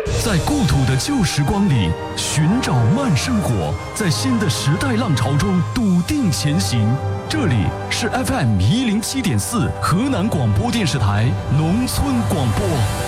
在故土的旧时光里寻找慢生活，在新的时代浪潮中笃定前行。这里是 FM107.4 河南广播电视台农村广播。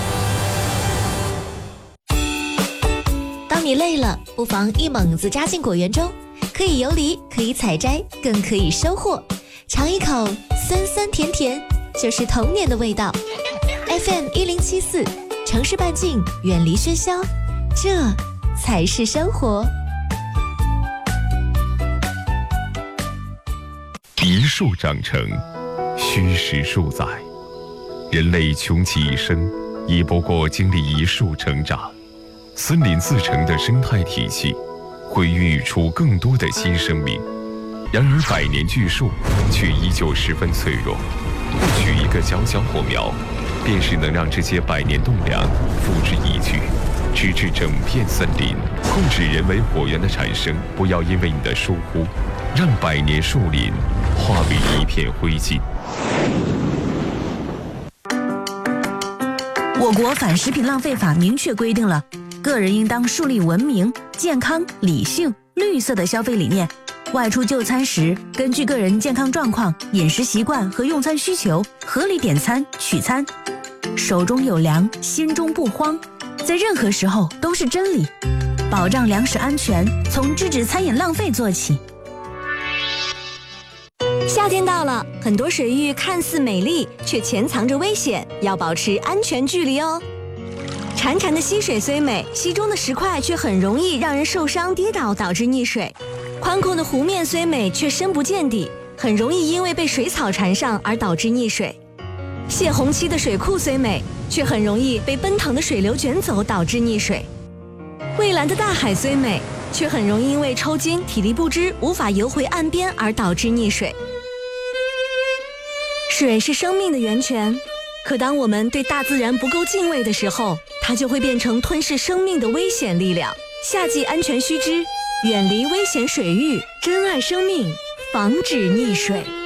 当你累了，不妨一猛子扎进果园中，可以游离，可以采摘，更可以收获。尝一口酸酸甜甜，就是童年的味道。FM107.4城市半径，远离喧嚣，这才是生活。 一树长成，虚实数载，人类穷其一生，亦不过经历一树成长。森林自成的生态体系，会孕育出更多的新生命。然而百年巨树却依旧十分脆弱，不取一个小小火苗，便是能让这些百年栋梁付之一炬，直至整片森林。控制人为火源的产生，不要因为你的疏忽，让百年树林化为一片灰烬。 我国反食品浪费法明确规定了，个人应当树立文明、健康、理性、绿色的消费理念。外出就餐时，根据个人健康状况、饮食习惯和用餐需求，合理点餐取餐。手中有粮，心中不慌，在任何时候都是真理。保障粮食安全，从制止餐饮浪费做起。 夏天到了，很多水域看似美丽，却潜藏着危险，要保持安全距离哦。潺潺的溪水虽美，溪中的石块却很容易让人受伤跌倒，导致溺水。宽阔的湖面虽美，却深不见底，很容易因为被水草缠上而导致溺水。泄洪期的水库虽美，却很容易被奔腾的水流卷走，导致溺水。蔚蓝的大海虽美，却很容易因为抽筋、体力不支，无法游回岸边而导致溺水。水是生命的源泉，可当我们对大自然不够敬畏的时候，它就会变成吞噬生命的危险力量。夏季安全须知，远离危险水域，珍爱生命，防止溺水。